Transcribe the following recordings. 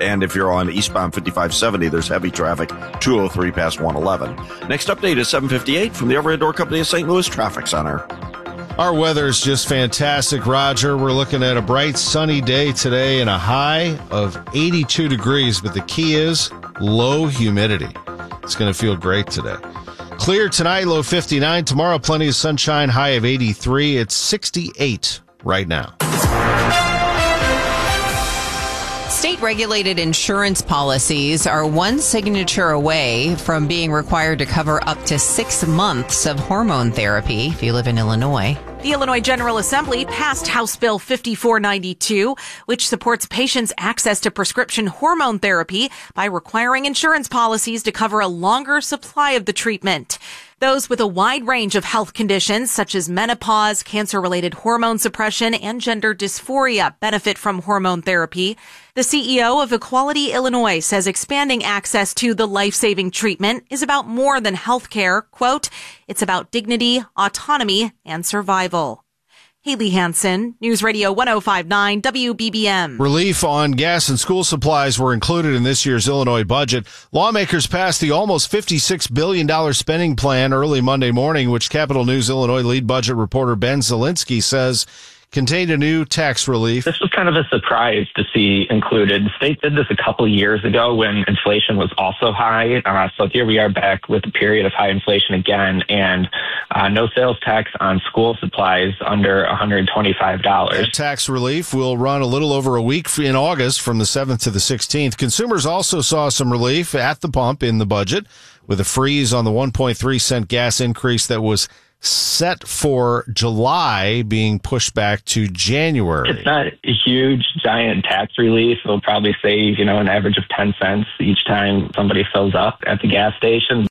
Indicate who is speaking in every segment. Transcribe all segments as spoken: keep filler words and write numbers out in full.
Speaker 1: And if you're on eastbound fifty-five seventy, there's heavy traffic, two oh three past one eleven. Next update is seven fifty-eight from the Overhead Door Company of Saint Louis Traffic Center.
Speaker 2: Our weather is just fantastic, Roger. We're looking at a bright, sunny day today and a high of eighty-two degrees, but the key is low humidity. It's going to feel great today. Clear tonight, low fifty-nine. Tomorrow, plenty of sunshine, high of eighty-three. It's sixty-eight right now.
Speaker 3: State-regulated insurance policies are one signature away from being required to cover up to six months of hormone therapy if you live in Illinois.
Speaker 4: The Illinois General Assembly passed House Bill fifty-four ninety-two, which supports patients' access to prescription hormone therapy by requiring insurance policies to cover a longer supply of the treatment. Those with a wide range of health conditions such as menopause, cancer-related hormone suppression, and gender dysphoria benefit from hormone therapy. The C E O of Equality Illinois says expanding access to the life-saving treatment is about more than health care. Quote, it's about dignity, autonomy, and survival. Haley Hansen, News Radio one oh five point nine W B B M.
Speaker 2: Relief on gas and school supplies were included in this year's Illinois budget. Lawmakers passed the almost fifty-six billion dollars spending plan early Monday morning, which Capital News Illinois lead budget reporter Ben Zielinski says contained a new tax relief.
Speaker 5: This was kind of a surprise to see included. The state did this a couple years ago when inflation was also high. Uh, so here we are back with a period of high inflation again, and uh, no sales tax on school supplies under one hundred twenty-five dollars.
Speaker 2: That tax relief will run a little over a week in August from the seventh to the sixteenth. Consumers also saw some relief at the pump in the budget with a freeze on the one point three cent gas increase that was set for July being pushed back to January.
Speaker 5: It's not a huge, giant tax relief. It'll probably save, you know, an average of ten cents each time somebody fills up at the gas station.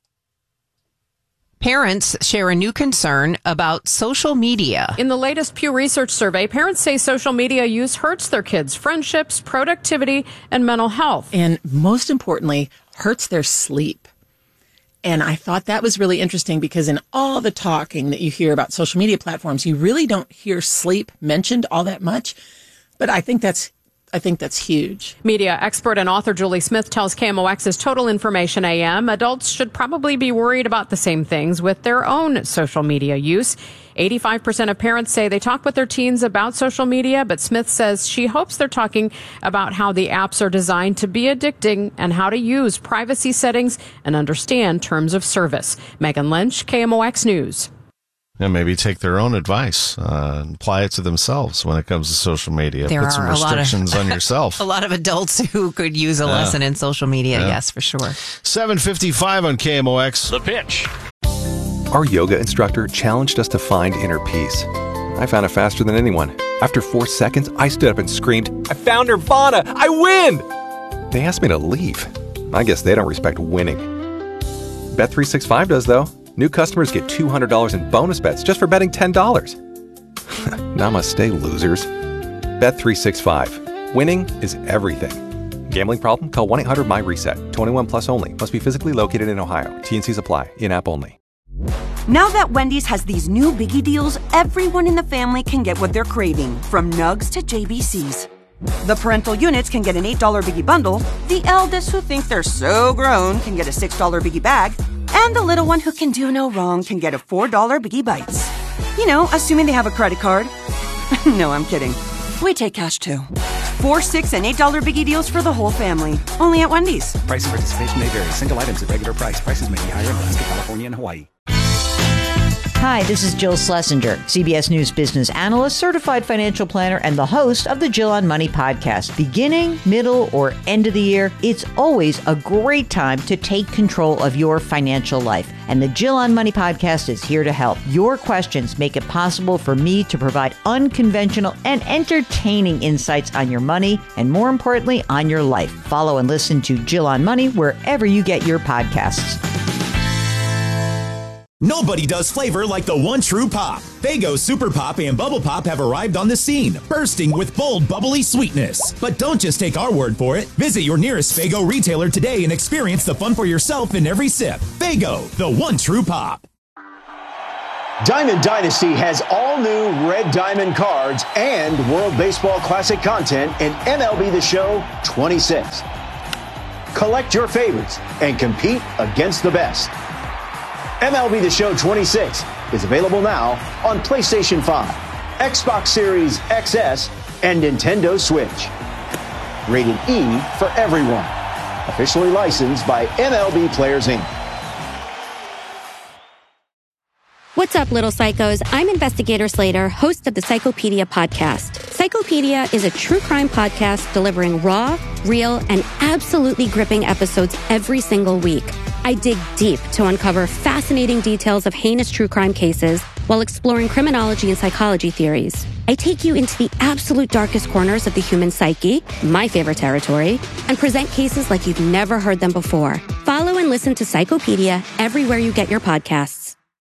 Speaker 3: Parents share a new concern about social media.
Speaker 6: In the latest Pew Research survey, parents say social media use hurts their kids' friendships, productivity, and mental health.
Speaker 7: And most importantly, hurts their sleep. And I thought that was really interesting because in all the talking that you hear about social media platforms, you really don't hear sleep mentioned all that much. But I think that's I think that's huge.
Speaker 6: Media expert and author Julie Smith tells K M O X's Total Information A M adults should probably be worried about the same things with their own social media use. eighty-five percent of parents say they talk with their teens about social media, but Smith says she hopes they're talking about how the apps are designed to be addicting and how to use privacy settings and understand terms of service. Megan Lynch, K M O X News.
Speaker 2: And maybe take their own advice uh, and apply it to themselves when it comes to social media.
Speaker 3: There
Speaker 2: Put some
Speaker 3: are a lot
Speaker 2: restrictions
Speaker 3: of,
Speaker 2: on yourself.
Speaker 3: A lot of adults who could use a lesson
Speaker 2: yeah.
Speaker 3: in social media,
Speaker 2: yeah.
Speaker 3: yes, for sure.
Speaker 2: seven fifty-five on K M O X.
Speaker 8: The Pitch.
Speaker 9: Our yoga instructor challenged us to find inner peace. I found it faster than anyone. After four seconds, I stood up and screamed, I found Nirvana! I win! They asked me to leave. I guess they don't respect winning. Bet three sixty-five does, though. New customers get two hundred dollars in bonus bets just for betting ten dollars. Namaste, losers. Bet three sixty-five. Winning is everything. Gambling problem? Call one eight hundred my reset. twenty-one plus only. Must be physically located in Ohio. T N Cs apply. In-app only.
Speaker 10: Now that Wendy's has these new biggie deals, everyone in the family can get what they're craving, from nugs to J B Cs. The parental units can get an eight dollar biggie bundle, the eldest who think they're so grown can get a six dollar biggie bag, and the little one who can do no wrong can get a four dollar biggie bites. You know, assuming they have a credit card. No, I'm kidding. We take cash too. Four, six, and eight dollar biggie deals for the whole family. Only at Wendy's.
Speaker 11: Price and participation may vary. Single items at regular price. Prices may be higher in Alaska, California, and Hawaii.
Speaker 12: Hi, this is Jill Schlesinger, C B S News business analyst, certified financial planner, and the host of the Jill on Money podcast. Beginning, middle, or end of the year, it's always a great time to take control of your financial life. And the Jill on Money podcast is here to help. Your questions make it possible for me to provide unconventional and entertaining insights on your money and, more importantly, on your life. Follow and listen to Jill on Money wherever you get your podcasts.
Speaker 13: Nobody does flavor like the one true pop. Faygo Super Pop and Bubble Pop have arrived on the scene, bursting with bold, bubbly sweetness. But don't just take our word for it. Visit your nearest Faygo retailer today and experience the fun for yourself in every sip. Faygo, the one true pop.
Speaker 14: Diamond Dynasty has all new Red Diamond cards and World Baseball Classic content in M L B The Show twenty-six. collect your favorites, and compete against the best. M L B The Show twenty-six is available now on PlayStation five, Xbox Series X S, and Nintendo Switch. Rated E for everyone. Officially licensed by M L B Players, Incorporated.
Speaker 8: What's up, little psychos? I'm Investigator Slater, host of the Psychopedia podcast. Psychopedia is a true crime podcast delivering raw, real, and absolutely gripping episodes every single week. I dig deep to uncover fascinating details of heinous true crime cases while exploring criminology and psychology theories. I take you into the absolute darkest corners of the human psyche, my favorite territory, and present cases like you've never heard them before. Follow and listen to Psychopedia everywhere you get your podcasts.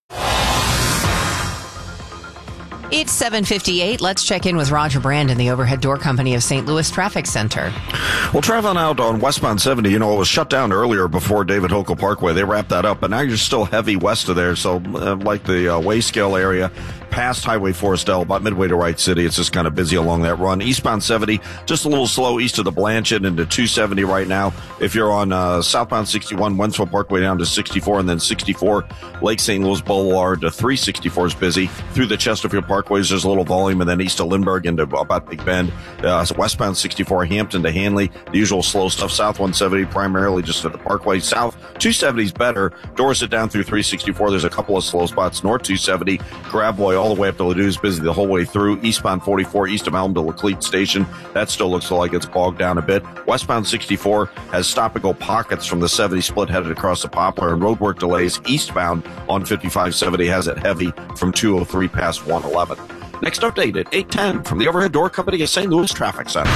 Speaker 3: It's seven fifty-eight. Let's check in with Roger Brand in the Overhead Door Company of Saint Louis Traffic Center.
Speaker 1: Well, traveling out on westbound seventy, you know, it was shut down earlier before David Hokel Parkway. They wrapped that up, but now you're still heavy west of there. So, uh, like the uh, Wayscale area, past Highway Forestdale, about midway to Wright City, it's just kind of busy along that run. Eastbound seventy, just a little slow east of the Blanchard into two seventy right now. If you're on uh, southbound sixty-one, Wentzville Parkway down to sixty-four, and then sixty-four, Lake Saint Louis Boulevard to three sixty-four is busy. Through the Chesterfield Parkways, there's a little volume, and then east of Lindbergh into about Big Bend. Uh, so westbound sixty-four, Hampton to Hanley, the usual slow stuff. South one seventy, primarily just at the Parkway. South two seventy is better. Dorset down through three sixty-four. There's a couple of slow spots. North two seventy, Gravois all the way up to Ladue is busy the whole way through. Eastbound forty-four, east of Elm to Laclede Station, that still looks like it's bogged down a bit. Westbound sixty-four has stop-and-go pockets from the seventy split headed across the Poplar, and roadwork delays eastbound on fifty-five seventy has it heavy from two oh three past one eleven. Next update at eight ten from the Overhead Door Company of Saint Louis Traffic Center.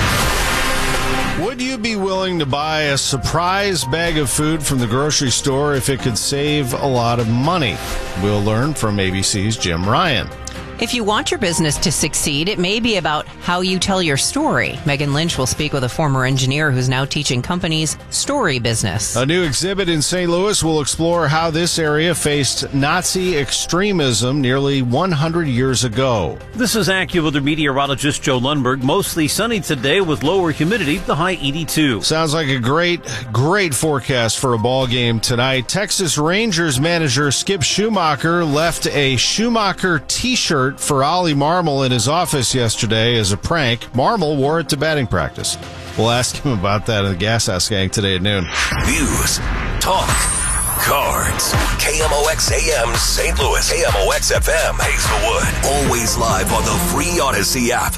Speaker 2: Would you be willing to buy a surprise bag of food from the grocery store if it could save a lot of money? We'll learn from A B C's Jim Ryan.
Speaker 3: If you want your business to succeed, it may be about how you tell your story. Megan Lynch will speak with a former engineer who's now teaching companies story business.
Speaker 2: A new exhibit in Saint Louis will explore how this area faced Nazi extremism nearly one hundred years ago.
Speaker 15: This is AccuWeather meteorologist Joe Lundberg. Mostly sunny today with lower humidity, the high eighty-two.
Speaker 2: Sounds like a great, great forecast for a ball game tonight. Texas Rangers manager Skip Schumacher left a Schumacher t-shirt for Ollie Marmol in his office yesterday as a prank. Marmol wore it to batting practice. We'll ask him about that in the Gas House Gang today at noon.
Speaker 16: News, talk, cards. K M O X A M Saint Louis, K M O X F M Hazelwood. Always live on the free Odyssey app.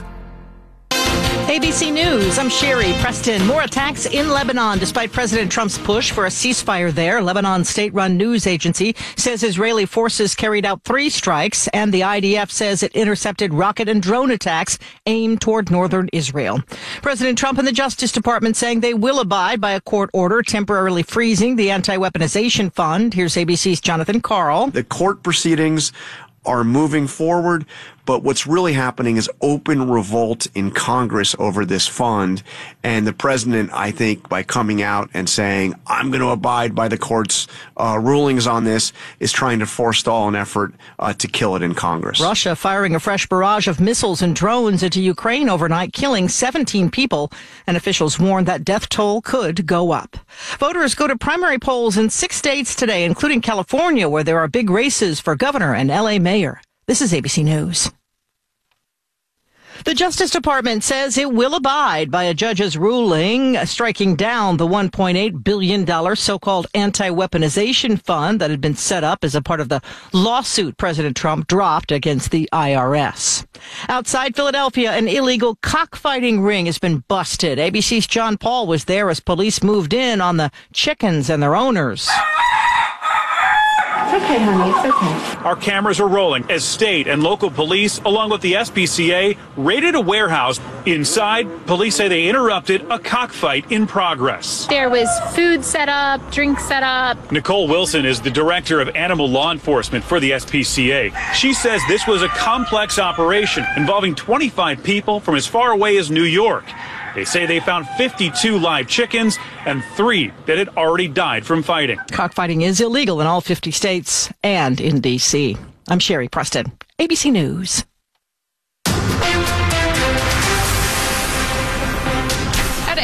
Speaker 17: A B C News, I'm Sherry Preston. More attacks in Lebanon despite President Trump's push for a ceasefire there. Lebanon's state-run news agency says Israeli forces carried out three strikes, and the I D F says it intercepted rocket and drone attacks aimed toward northern Israel. President Trump and the Justice Department saying they will abide by a court order temporarily freezing the anti-weaponization fund. Here's A B C's Jonathan Karl.
Speaker 18: The court proceedings are moving forward, but what's really happening is open revolt in Congress over this fund. And the president, I think, by coming out and saying, I'm going to abide by the court's uh, rulings on this, is trying to forestall an effort uh, to kill it in Congress.
Speaker 17: Russia firing a fresh barrage of missiles and drones into Ukraine overnight, killing seventeen people, and officials warn that death toll could go up. Voters go to primary polls in six states today, including California, where there are big races for governor and L A mayor. This is A B C News. The Justice Department says it will abide by a judge's ruling striking down the one point eight billion dollars so-called anti-weaponization fund that had been set up as a part of the lawsuit President Trump dropped against the I R S. Outside Philadelphia, an illegal cockfighting ring has been busted. A B C's John Paul was there as police moved in on the chickens and their owners.
Speaker 19: It's okay, honey. It's okay.
Speaker 20: Our cameras are rolling as state and local police, along with the S P C A, raided a warehouse. Inside, police say they interrupted a cockfight in progress.
Speaker 19: There was food set up, drink set up.
Speaker 20: Nicole Wilson is the director of animal law enforcement for the S P C A. She says this was a complex operation involving twenty-five people from as far away as New York. They say they found fifty-two live chickens and three that had already died from fighting.
Speaker 17: Cockfighting is illegal in all fifty states and in D C. I'm Sherry Preston, A B C News.
Speaker 3: At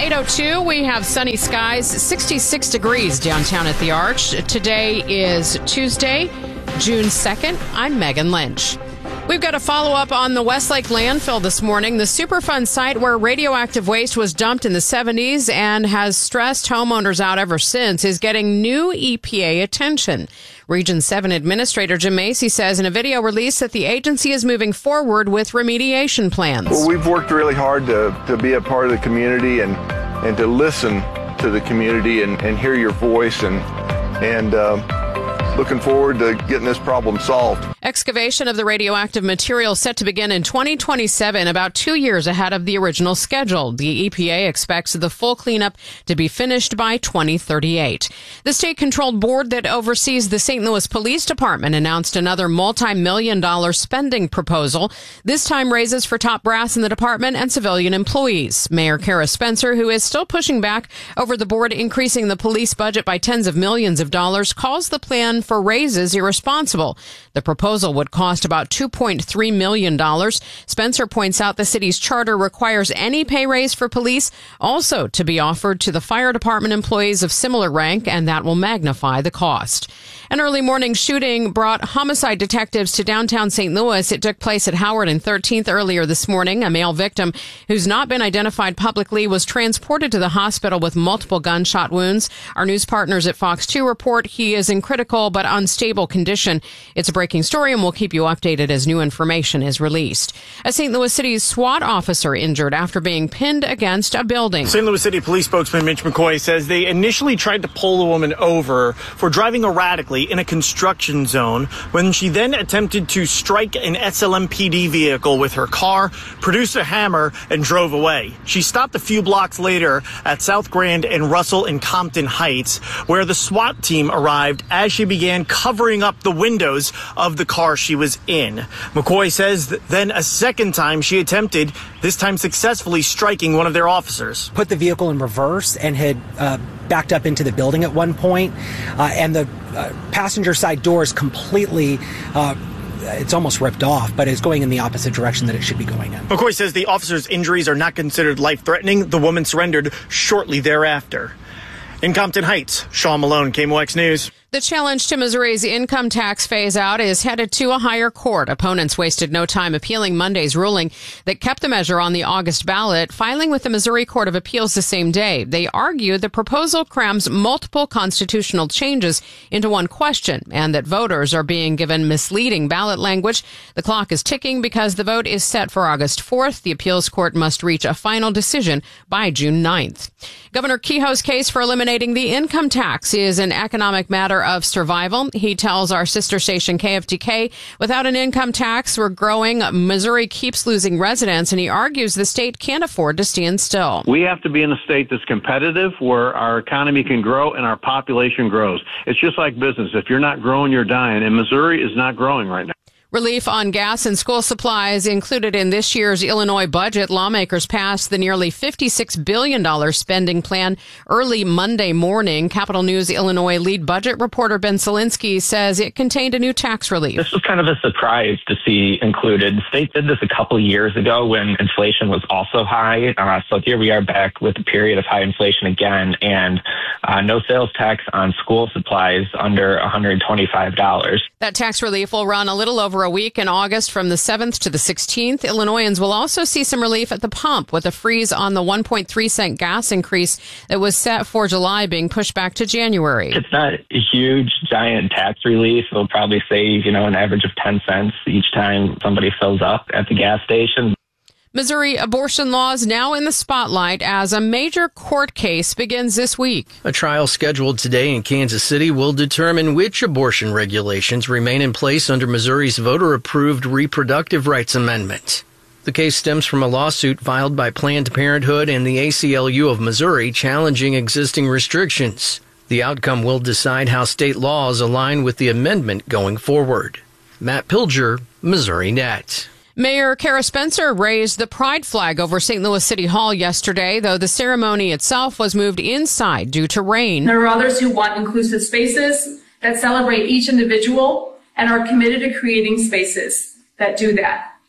Speaker 6: eight oh two, we have sunny skies, sixty-six degrees downtown at the Arch. Today is Tuesday, June second. I'm Megan Lynch. We've got a follow-up on the Westlake landfill this morning. The Superfund site where radioactive waste was dumped in the seventies and has stressed homeowners out ever since is getting new E P A attention. Region seven Administrator Jim Macy says in a video release that the agency is moving forward with remediation plans.
Speaker 21: Well, we've worked really hard to, to be a part of the community and, and to listen to the community and, and hear your voice and, and uh, looking forward to getting this problem solved.
Speaker 6: Excavation of the radioactive material set to begin in twenty twenty-seven, about two years ahead of the original schedule. The E P A expects the full cleanup to be finished by twenty thirty-eight. The state-controlled board that oversees the Saint Louis Police Department announced another multi-million dollar spending proposal, this time raises for top brass in the department and civilian employees. Mayor Kara Spencer, who is still pushing back over the board increasing the police budget by tens of millions of dollars, calls the plan for raises irresponsible. The proposal would cost about two point three million dollars. Spencer points out the city's charter requires any pay raise for police also to be offered to the fire department employees of similar rank, and that will magnify the cost. An early morning shooting brought homicide detectives to downtown Saint Louis. It took place at Howard and thirteenth earlier this morning. A male victim who's not been identified publicly was transported to the hospital with multiple gunshot wounds. Our news partners at Fox two report he is in critical but unstable condition. It's a breaking story, and we'll keep you updated as new information is released. A Saint Louis City SWAT officer injured after being pinned against a building.
Speaker 22: Saint Louis City Police spokesman Mitch McCoy says they initially tried to pull the woman over for driving erratically in a construction zone when she then attempted to strike an S L M P D vehicle with her car, produced a hammer, and drove away. She stopped a few blocks later at South Grand and Russell and Compton Heights, where the SWAT team arrived as she began covering up the windows of the car she was in. McCoy says that then a second time she attempted, this time successfully striking one of their officers.
Speaker 23: Put the vehicle in reverse and had uh, backed up into the building at one point, uh, and the uh, passenger side door is completely uh, it's almost ripped off, but it's going in the opposite direction that it should be going in.
Speaker 22: McCoy says the officer's injuries are not considered life-threatening. The woman surrendered shortly thereafter. In Compton Heights, Sean Malone, K M O X News.
Speaker 6: The challenge to Missouri's income tax phase-out is headed to a higher court. Opponents wasted no time appealing Monday's ruling that kept the measure on the August ballot, filing with the Missouri Court of Appeals the same day. They argue the proposal crams multiple constitutional changes into one question and that voters are being given misleading ballot language. The clock is ticking because the vote is set for August fourth. The appeals court must reach a final decision by June ninth. Governor Kehoe's case for eliminating the income tax is an economic matter of survival. He tells our sister station K F T K, without an income tax, we're growing. Missouri keeps losing residents, and he argues the state can't afford to stand still.
Speaker 24: We have to be in a state that's competitive, where our economy can grow and our population grows. It's just like business. If you're not growing, you're dying, and Missouri is not growing right now.
Speaker 6: Relief on gas and school supplies included in this year's Illinois budget. Lawmakers passed the nearly fifty-six billion dollars spending plan early Monday morning. Capital News Illinois lead budget reporter Ben Solinsky says it contained a new tax relief.
Speaker 5: This was kind of a surprise to see included. The state did this a couple years ago when inflation was also high. Uh, so here we are back with a period of high inflation again, and uh, no sales tax on school supplies under one hundred twenty-five dollars.
Speaker 6: That tax relief will run a little over a week in August from the seventh to the sixteenth. Illinoisans will also see some relief at the pump with a freeze on the one point three cent gas increase that was set for July being pushed back to January.
Speaker 5: It's not a huge, giant tax relief. It'll probably save, you know, an average of ten cents each time somebody fills up at the gas station.
Speaker 6: Missouri abortion laws now in the spotlight as a major court case begins this week.
Speaker 25: A trial scheduled today in Kansas City will determine which abortion regulations remain in place under Missouri's voter-approved reproductive rights amendment. The case stems from a lawsuit filed by Planned Parenthood and the A C L U of Missouri challenging existing restrictions. The outcome will decide how state laws align with the amendment going forward. Matt Pilger, Missouri Net.
Speaker 6: Mayor Kara Spencer raised the pride flag over Saint Louis City Hall yesterday, though the ceremony itself was moved inside due to rain.
Speaker 26: There are others who want inclusive spaces that celebrate each individual and are committed to creating spaces that do that.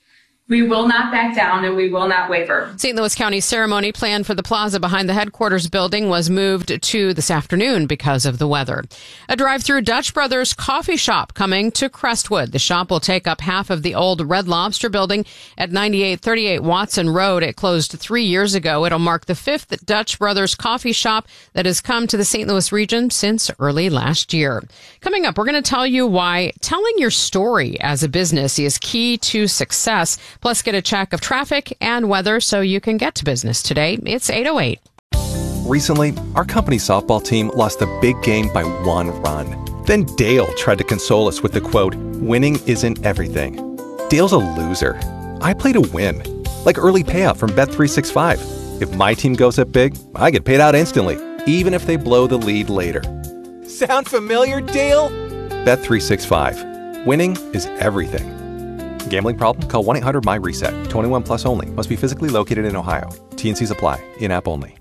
Speaker 26: We will not back down and we will not waver.
Speaker 6: Saint Louis County ceremony planned for the plaza behind the headquarters building was moved to this afternoon because of the weather. A drive-through Dutch Brothers coffee shop coming to Crestwood. The shop will take up half of the old Red Lobster building at ninety-eight thirty-eight Watson Road. It closed three years ago. It'll mark the fifth Dutch Brothers coffee shop that has come to the Saint Louis region since early last year. Coming up, we're going to tell you why telling your story as a business is key to success. Plus, get a check of traffic and weather so you can get to business today. It's eight oh eight.
Speaker 4: Recently, our company softball team lost a big game by one run. Then Dale tried to console us with the quote, "Winning isn't everything." Dale's a loser. I play to win. Like early payout from Bet three sixty-five. If my team goes up big, I get paid out instantly, even if they blow the lead later. Sound familiar, Dale? Bet three sixty-five. Winning is everything. Gambling problem? Call one eight hundred my reset. twenty-one plus only. Must be physically located in Ohio. T N Cs apply. In-app only.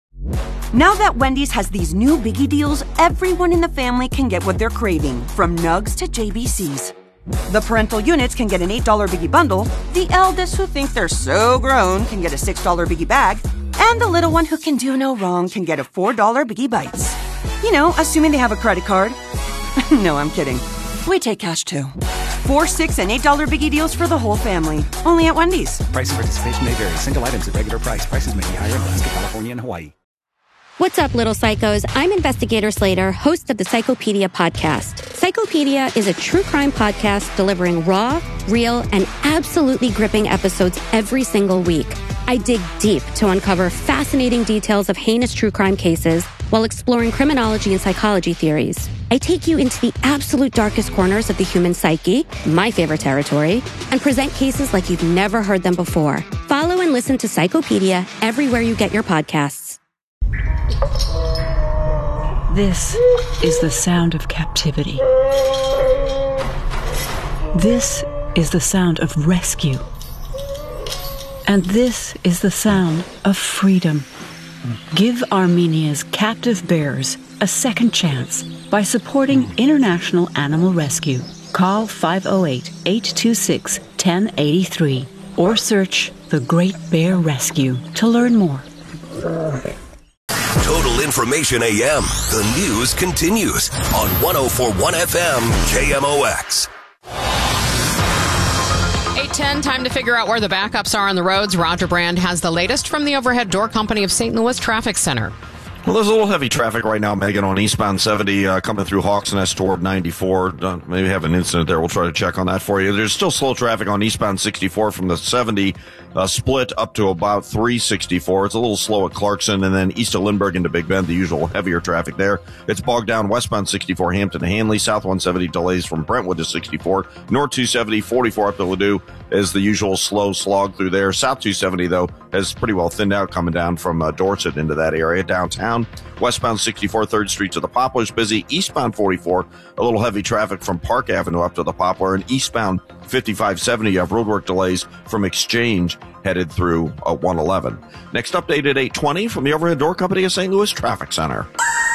Speaker 7: Now that Wendy's has these new biggie deals, everyone in the family can get what they're craving, from nugs to J B Cs. The parental units can get an eight dollar biggie bundle, the eldest who think they're so grown can get a six dollar biggie bag, and the little one who can do no wrong can get a four dollar biggie bites. You know, assuming they have a credit card. No, I'm kidding. We take cash too. Four, six, and eight dollar biggie deals for the whole family. Only at Wendy's.
Speaker 9: Price and participation may vary. Single items at regular price. Prices may be higher in Alaska, California, and Hawaii.
Speaker 8: What's up, little psychos? I'm Investigator Slater, host of the Psychopedia podcast. Psychopedia is a true crime podcast delivering raw, real, and absolutely gripping episodes every single week. I dig deep to uncover fascinating details of heinous true crime cases while exploring criminology and psychology theories. I take you into the absolute darkest corners of the human psyche, my favorite territory, and present cases like you've never heard them before. Follow and listen to Psychopedia everywhere you get your podcasts.
Speaker 10: This is the sound of captivity. This is the sound of rescue. And this is the sound of freedom. Give Armenia's captive bears a second chance by supporting International Animal Rescue. Call five oh eight, eight two six, one oh eight three or search The Great Bear Rescue to learn more.
Speaker 16: Total Information A M. The news continues on one oh four point one F M K M O X.
Speaker 6: eight ten, time to figure out where the backups are on the roads. Roger Brand has the latest from the Overhead Door Company of Saint Louis Traffic Center.
Speaker 1: Well, there's a little heavy traffic right now, Megan, on eastbound seventy uh, coming through Hawks Nest toward ninety-four. Uh, maybe have an incident there. We'll try to check on that for you. There's still slow traffic on eastbound sixty-four from the seventy uh, split up to about three sixty-four. It's a little slow at Clarkson, and then east of Lindbergh into Big Bend, the usual heavier traffic there. It's bogged down westbound sixty-four, Hampton to Hanley. South one seventy delays from Brentwood to sixty-four. North two seventy, forty-four up to Ladue is the usual slow slog through there. South two seventy, though, has pretty well thinned out coming down from uh, Dorset into that area. Downtown, westbound sixty-four, third Street to the Poplars, busy. Eastbound forty-four, a little heavy traffic from Park Avenue up to the Poplar. And eastbound fifty-five seventy, you have roadwork delays from Exchange headed through uh, one eleven. Next update at eight twenty from the Overhead Door Company of Saint Louis Traffic Center.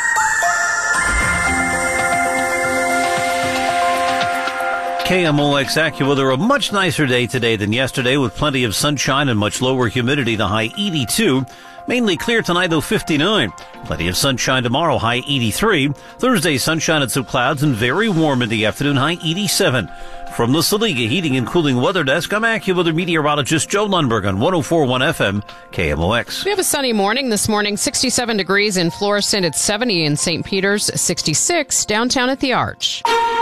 Speaker 15: K M O X AccuWeather, a much nicer day today than yesterday with plenty of sunshine and much lower humidity, the high eighty-two. Mainly clear tonight, though, fifty-nine. Plenty of sunshine tomorrow, high eighty-three. Thursday, sunshine and some clouds and very warm in the afternoon, high eighty-seven. From the Saliga Heating and Cooling Weather Desk, I'm AccuWeather meteorologist Joe Lundberg on one oh four point one F M K M O X.
Speaker 6: We have a sunny morning this morning, sixty-seven degrees in Florissant. It's seventy in Saint Peter's, sixty-six downtown at the Arch.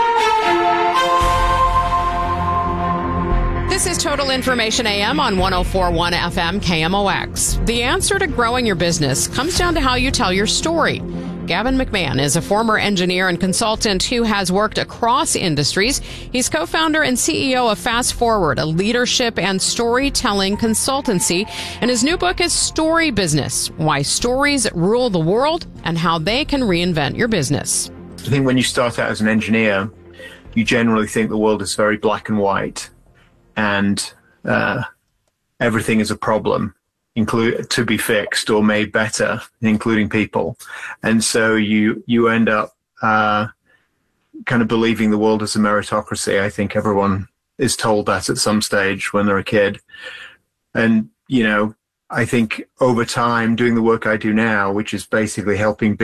Speaker 6: This is Total Information A M on one oh four point one F M K M O X. The answer to growing your business comes down to how you tell your story. Gavin McMahon is a former engineer and consultant who has worked across industries. He's co-founder and C E O of Fast Forward, a leadership and storytelling consultancy. And his new book is Story Business, Why Stories Rule the World and How They Can Reinvent Your Business.
Speaker 11: I think when you start out as an engineer, you generally think the world is very black and white. And uh, everything is a problem, include to be fixed or made better, including people. And so you you end up uh, kind of believing the world is a meritocracy. I think everyone is told that at some stage when they're a kid. And, you know, I think over time, doing the work I do now, which is basically helping